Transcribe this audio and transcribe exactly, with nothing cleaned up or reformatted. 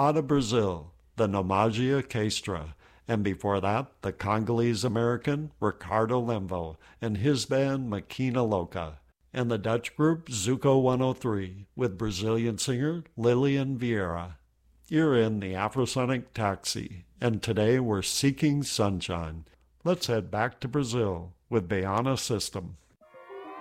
Out of Brazil, the Nomad Orchestra, and before that, the Congolese-American Ricardo Lemvo and his band Maquina Louca, and the Dutch group Zuko one oh three with Brazilian singer Lilian Vieira. You're in the Afrosonic Taxi, and today we're seeking sunshine. Let's head back to Brazil with Baiana System.